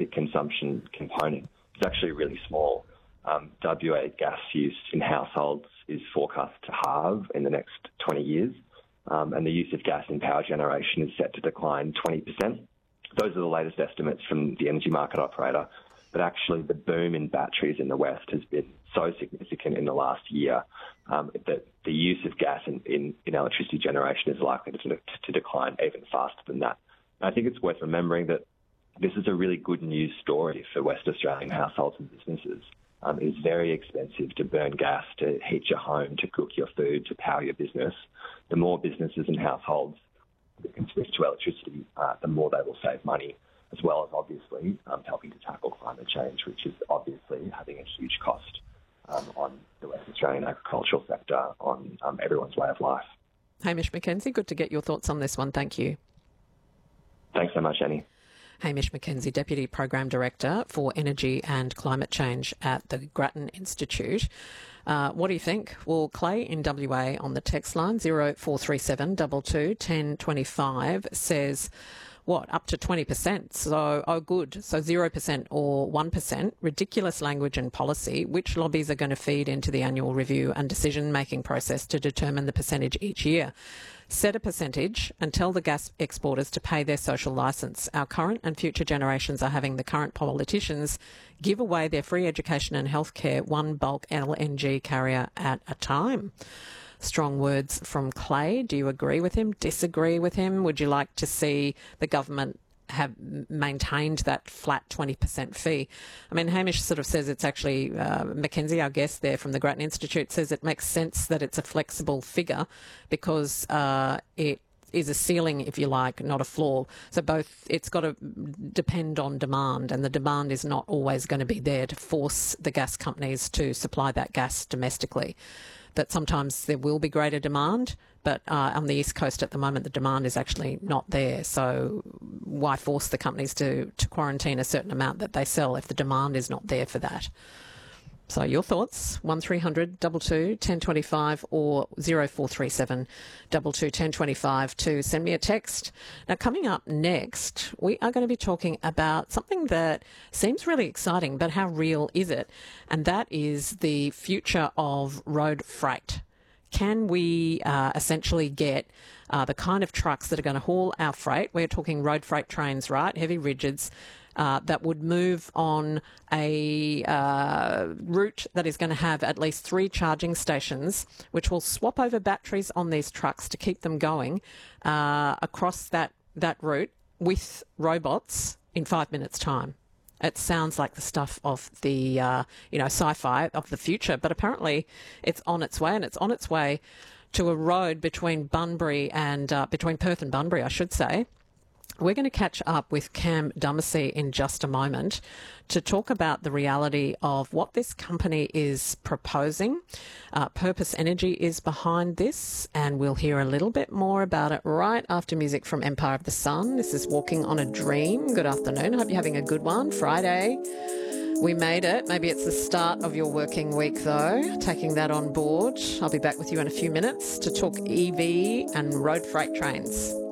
domestic consumption component is actually really small. WA gas use in households is forecast to halve in the next 20 years, and the use of gas in power generation is set to decline 20%. Those are the latest estimates from the energy market operator. But actually, the boom in batteries in the West has been so significant in the last year that the use of gas in electricity generation is likely to decline even faster than that. And I think it's worth remembering that this is a really good news story for West Australian households and businesses. It is very expensive to burn gas, to heat your home, to cook your food, to power your business. The more businesses and households that can switch to electricity, the more they will save money, as well as obviously helping to tackle climate change, which is obviously having a huge cost on the West Australian agricultural sector, on everyone's way of life. Hamish McKenzie, good to get your thoughts on this one. Thank you. Thanks so much, Annie. Hamish McKenzie, Deputy Program Director for Energy and Climate Change at the Grattan Institute. What do you think? Well, Clay in WA on the text line, 0437 22 1025, says, what, up to 20%? So, oh, good. So 0% or 1%. Ridiculous language and policy. Which lobbies are going to feed into the annual review and decision-making process to determine the percentage each year? Set a percentage and tell the gas exporters to pay their social licence. Our current and future generations are having the current politicians give away their free education and healthcare, one bulk LNG carrier at a time. Strong words from Clay. Do you agree with him? Disagree with him? Would you like to see the government have maintained that flat 20% fee? I mean, Hamish sort of says it's actually, Mackenzie, our guest there from the Grattan Institute, says it makes sense that it's a flexible figure because it is a ceiling, if you like, not a floor. So both, it's got to depend on demand, and the demand is not always going to be there to force the gas companies to supply that gas domestically. That sometimes there will be greater demand, but on the East Coast at the moment, the demand is actually not there. So why force the companies to quarantine a certain amount that they sell if the demand is not there for that? So your thoughts, 1300 22 1025 or 0437 22 1025 to send me a text. Now, coming up next, we are going to be talking about something that seems really exciting, but how real is it? And that is the future of road freight. Can we essentially get the kind of trucks that are going to haul our freight? We're talking road freight trains, right? Heavy rigids. That would move on a route that is going to have at least 3 charging stations, which will swap over batteries on these trucks to keep them going across that route with robots in 5 minutes' time. It sounds like the stuff of the, sci-fi of the future, but apparently it's on its way, and it's on its way to a road between Bunbury and, between Perth and Bunbury, I should say. We're going to catch up with Cam Dumacy in just a moment to talk about the reality of what this company is proposing. Purpose Energy is behind this, and we'll hear a little bit more about it right after music from Empire of the Sun. This is Walking on a Dream. Good afternoon. Hope you're having a good one. Friday. We made it. Maybe it's the start of your working week, though. Taking that on board. I'll be back with you in a few minutes to talk EV and road freight trains.